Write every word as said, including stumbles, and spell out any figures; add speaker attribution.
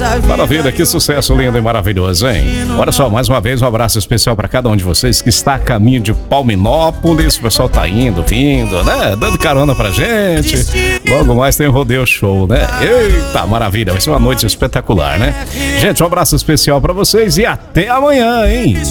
Speaker 1: Maravilha, que sucesso lindo e maravilhoso, hein? Olha só, mais uma vez um abraço especial para cada um de vocês que está a caminho de Palminópolis. O pessoal tá indo, vindo, né? Dando carona pra gente. Logo mais tem o Rodeio Show, né? Eita, maravilha, vai ser uma noite espetacular, né? Gente, um abraço especial para vocês e até amanhã, hein?